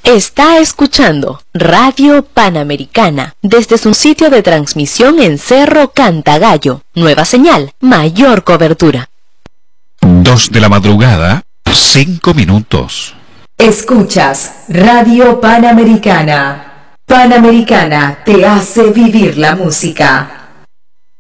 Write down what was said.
Está escuchando Radio Panamericana desde su sitio de transmisión en Cerro Cantagallo. Nueva señal, mayor cobertura. 2 de la madrugada, 5 minutos. Escuchas Radio Panamericana. Panamericana te hace vivir la música.